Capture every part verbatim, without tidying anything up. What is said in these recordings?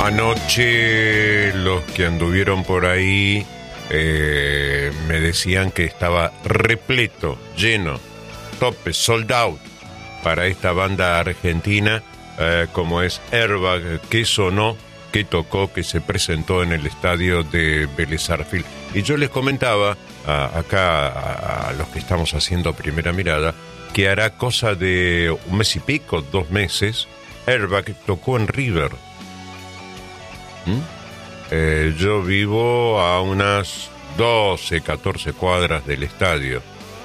Anoche los que anduvieron por ahí eh, me decían que estaba repleto, lleno, tope, sold out para esta banda argentina eh, como es Airbag, que sonó, que tocó, que se presentó en el estadio de Vélez Sarsfield. Y yo les comentaba a, acá a, a los que estamos haciendo Primera Mirada que hará cosa de un mes y pico, dos meses, Airbag tocó en River. ¿Mm? Eh, yo vivo a unas doce, catorce cuadras del estadio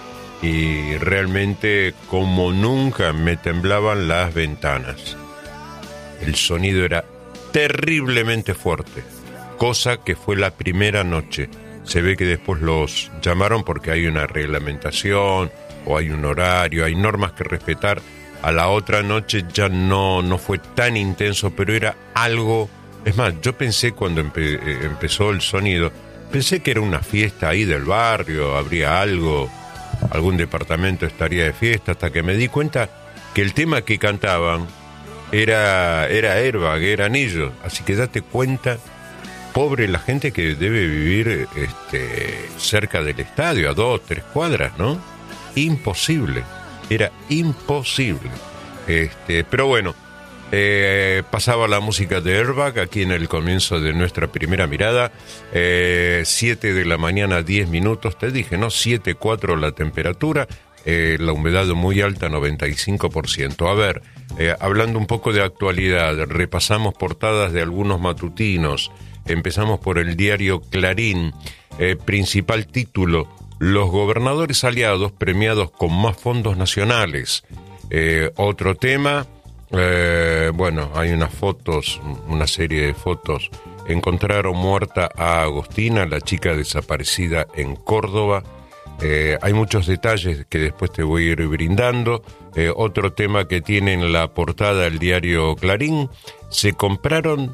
y realmente como nunca me temblaban las ventanas. El sonido era terriblemente fuerte, cosa que fue la primera noche. Se ve que después los llamaron porque hay una reglamentación o hay un horario, hay normas que respetar. A la otra noche ya no, no fue tan intenso, pero era algo. Es más, yo pensé cuando empe- empezó el sonido, pensé que era una fiesta ahí del barrio, habría algo, algún departamento estaría de fiesta, hasta que me di cuenta que el tema que cantaban era, era Airbag, eran ellos. Así que date cuenta, pobre la gente que debe vivir este, cerca del estadio, a dos, tres cuadras, ¿no? Imposible, era imposible. Este, pero bueno. Eh, pasaba la música de Airbag aquí en el comienzo de nuestra Primera Mirada. eh, siete de la mañana, diez minutos. Te dije, ¿no? siete cuatro la temperatura, eh, la humedad muy alta, noventa y cinco por ciento. A ver, eh, hablando un poco de actualidad, repasamos portadas de algunos matutinos. Empezamos por el diario Clarín. eh, Principal título: los gobernadores aliados premiados con más fondos nacionales. eh, Otro tema. Eh, bueno, hay unas fotos, una serie de fotos. Encontraron muerta a Agostina, la chica desaparecida en Córdoba. Eh, hay muchos detalles que después te voy a ir brindando. Eh, otro tema que tiene en la portada el diario Clarín: se compraron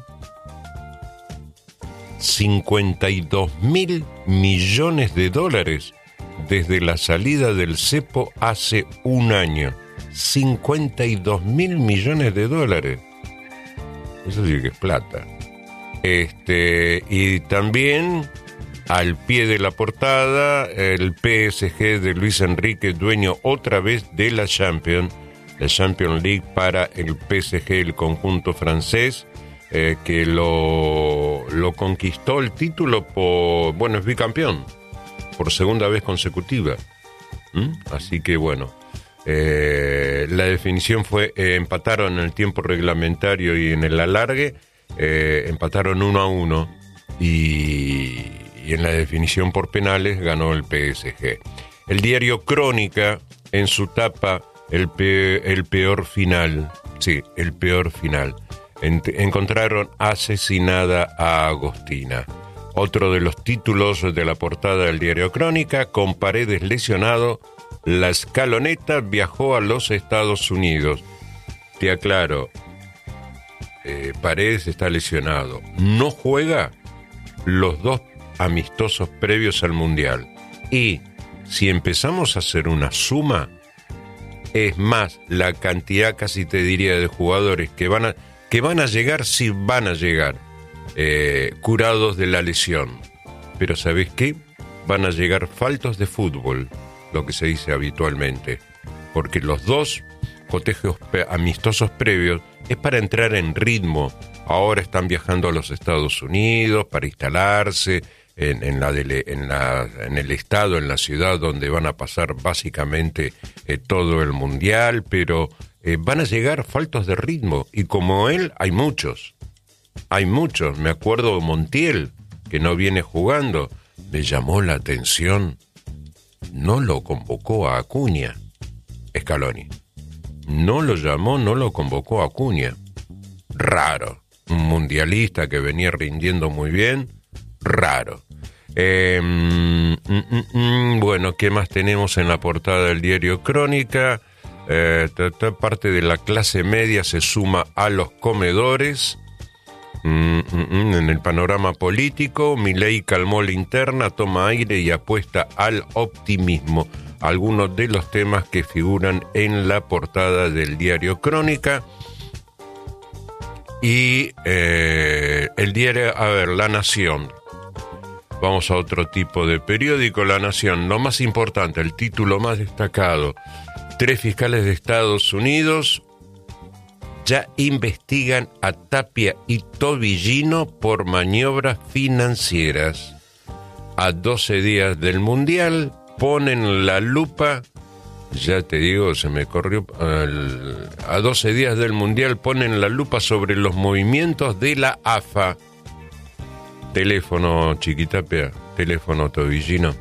cincuenta y dos mil millones de dólares desde la salida del cepo hace un año. cincuenta y dos mil millones de dólares. Eso sí que es plata. Este, y también al pie de la portada, el P S G de Luis Enrique, dueño otra vez de la Champions, la Champions League para el P S G, el conjunto francés, eh, que lo, lo conquistó el título por, bueno, es bicampeón, por segunda vez consecutiva. ¿Mm? Así que bueno. Eh, la definición fue, eh, empataron en el tiempo reglamentario y en el alargue, eh, empataron uno a uno y, y en la definición por penales ganó el P S G. El diario Crónica, en su tapa, el, pe, el peor final, sí, el peor final. En, encontraron asesinada a Agostina. Otro de los títulos de la portada del diario Crónica: con Paredes lesionado, la escaloneta viajó a los Estados Unidos. Te aclaro, eh, Paredes está lesionado. No juega los dos amistosos previos al Mundial. Y si empezamos a hacer una suma, es más la cantidad, casi te diría, de jugadores que van a, que van a llegar, si van a llegar, eh, curados de la lesión. Pero ¿sabes qué? Van a llegar faltos de fútbol, lo que se dice habitualmente, porque los dos cotejos amistosos previos es para entrar en ritmo. Ahora están viajando a los Estados Unidos para instalarse en, en, la dele, en, la, en el estado, en la ciudad donde van a pasar básicamente eh, todo el mundial, pero eh, van a llegar faltos de ritmo, y como él hay muchos, hay muchos. Me acuerdo Montiel, que no viene jugando. Me llamó la atención, no lo convocó a Acuña, Scaloni. No lo llamó, no lo convocó a Acuña. Raro. Un mundialista que venía rindiendo muy bien. Raro. Eh, mm, mm, mm, bueno, ¿qué más tenemos en la portada del diario Crónica? Eh, parte de la clase media se suma a los comedores. Mm, mm, mm, en el panorama político, Milei calmó la interna, toma aire y apuesta al optimismo. Algunos de los temas que figuran en la portada del diario Crónica. Y eh, el diario, a ver, La Nación. Vamos a otro tipo de periódico, La Nación. Lo más importante, el título más destacado. Tres fiscales de Estados Unidos ya investigan a Tapia y Tobillino por maniobras financieras. A doce días del Mundial ponen la lupa, ya te digo, se me corrió, al, a doce días del Mundial ponen la lupa sobre los movimientos de la A F A. Teléfono Chiquitapia, teléfono Tobillino.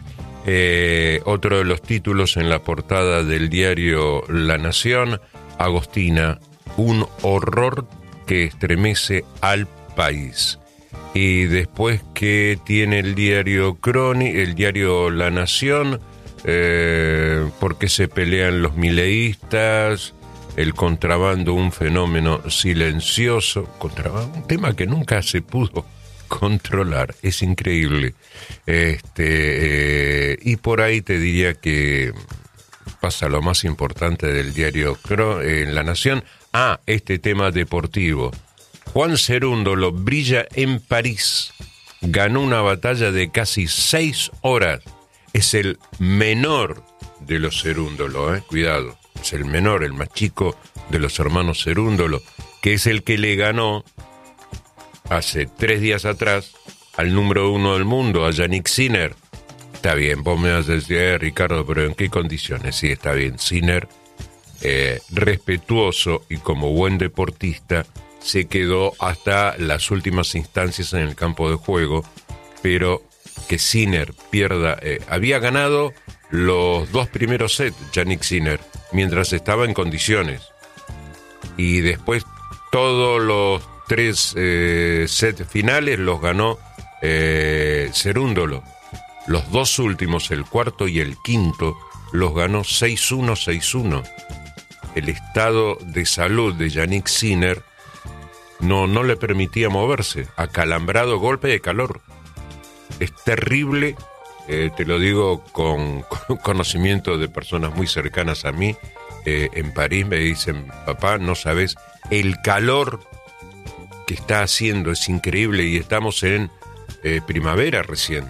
Eh, otro de los títulos en la portada del diario La Nación, Agostina, un horror que estremece al país. Y después que tiene el diario Croni, el diario La Nación, eh, por qué se pelean los mileístas, el contrabando, un fenómeno silencioso, contrabando, un tema que nunca se pudo controlar, es increíble. Este, eh, y por ahí te diría que pasa lo más importante del diario Cro- en La Nación. Ah, este tema deportivo. Juan Cerúndolo brilla en París. Ganó una batalla de casi seis horas. Es el menor de los Cerúndolo, eh. Cuidado. Es el menor, el más chico de los hermanos Cerúndolo, que es el que le ganó hace tres días atrás al número uno del mundo, a Yannick Sinner. Está bien, vos me vas a decir, eh, Ricardo, pero ¿en qué condiciones? Sí, está bien. Sinner, eh, respetuoso y como buen deportista, se quedó hasta las últimas instancias en el campo de juego, pero que Sinner pierda, eh, había ganado los dos primeros sets, Yannick Sinner, mientras estaba en condiciones, y después todos los tres eh, sets finales los ganó eh, Cerúndolo. Los dos últimos, el cuarto y el quinto, los ganó seis uno, seis uno. El estado de salud de Yannick Sinner no, no le permitía moverse, acalambrado, golpe de calor. Es terrible, eh, te lo digo con, con conocimiento de personas muy cercanas a mí. Eh, en París me dicen, papá, no sabes el calor que está haciendo, es increíble, y estamos en eh, primavera recién.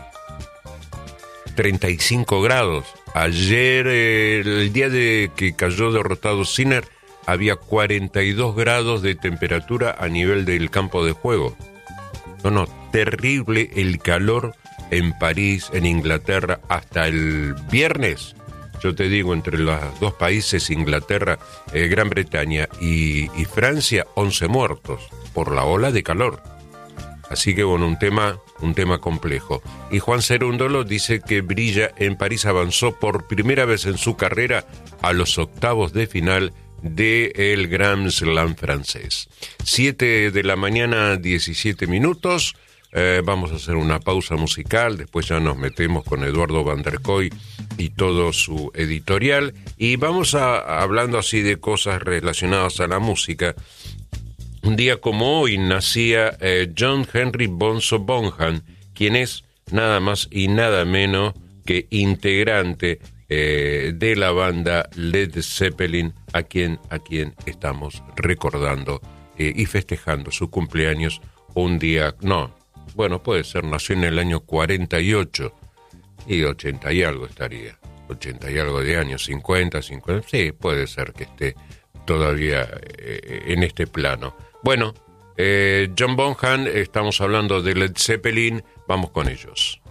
treinta y cinco grados. Ayer, eh, el día de que cayó derrotado Sinner, había cuarenta y dos grados de temperatura a nivel del campo de juego. No, no, terrible el calor en París, en Inglaterra, hasta el viernes. Yo te digo, entre los dos países, Inglaterra, eh, Gran Bretaña y, y Francia, once muertos por la ola de calor. Así que bueno, un tema, un tema complejo. Y Juan Cerúndolo dice que brilla en París, avanzó por primera vez en su carrera a los octavos de final del Grand Slam francés. siete de la mañana, diecisiete minutos. Eh, vamos a hacer una pausa musical, después ya nos metemos con Eduardo Van der Kooi y todo su editorial. Y vamos a, hablando así de cosas relacionadas a la música. Un día como hoy nacía eh, John Henry Bonzo Bonham, quien es nada más y nada menos que integrante eh, de la banda Led Zeppelin, a quien, a quien estamos recordando eh, y festejando su cumpleaños un día, no, bueno, puede ser, nació en el año cuarenta y ocho, y ochenta y algo estaría, ochenta y algo de años, cincuenta, cincuenta, sí, puede ser que esté todavía eh, en este plano. Bueno, eh, John Bonham, estamos hablando de Led Zeppelin, vamos con ellos.